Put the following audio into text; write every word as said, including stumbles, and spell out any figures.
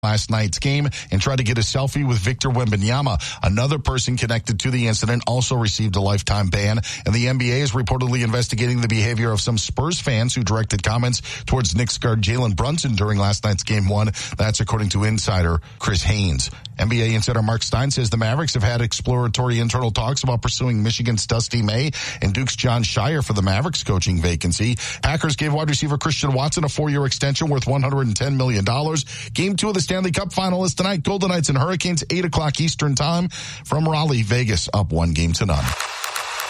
last night's game and tried to get a selfie with Victor Wembanyama. Another person connected to the incident also received a lifetime ban, and the N B A is reportedly investigating the behavior of some Spurs fans who directed comments towards Knicks guard Jalen Brunson during last night's game one. That's according to insider Chris Haynes. N B A insider Mark Stein says the Mavericks have had exploratory internal talks about pursuing Michigan's Dusty May and Duke's John Shire for the Mavericks coaching vacancy. Packers gave wide receiver Christian Watson a four-year extension worth one hundred ten million dollars. Game two of the Stanley Cup final is tonight. Golden Knights and Hurricanes, eight o'clock Eastern time from Raleigh, Vegas, up one game to none.